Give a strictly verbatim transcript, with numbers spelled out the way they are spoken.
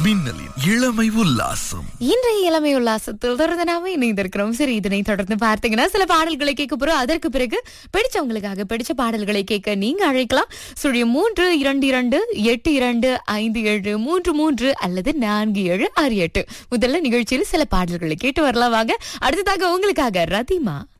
மின்னலின் இளமை உல்லாசம். இன்றைய இளமை உல்லாசத்தில் தொடர்ந்து நாம இணைந்திருக்கிறோம். சரி, இதனை தொடர்ந்து பார்த்தீங்கன்னா சில பாடல்களை கேட்க போறோம். அதற்கு பிறகு பிடிச்சவங்களுக்காக பிடிச்ச பாடல்களை கேட்க நீங்க அழைக்கலாம். சுழியம் மூன்று இரண்டு இரண்டு எட்டு இரண்டு ஐந்து ஏழு மூன்று மூன்று அல்லது நான்கு ஏழு ஆறு எட்டு. முதல்ல நிகழ்ச்சியில் சில பாடல்களை கேட்டு வரலாம் வாங்க. அடுத்ததாக உங்களுக்காக ரதிமா.